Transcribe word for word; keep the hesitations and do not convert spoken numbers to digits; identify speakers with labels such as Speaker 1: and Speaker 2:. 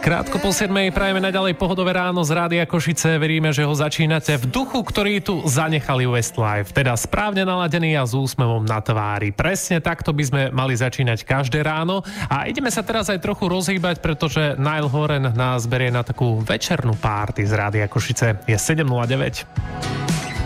Speaker 1: Krátko po siedmej prajeme naďalej pohodové ráno z Rádia Košice. Veríme, že ho začínate v duchu, ktorý tu zanechali Westlife. Teda správne naladený a s úsmevom na tvári. Presne takto by sme mali začínať každé ráno. A ideme sa teraz aj trochu rozhýbať, pretože Niall Horan nás berie na takú večernú párty z Rádia Košice. Je sedem nula deväť.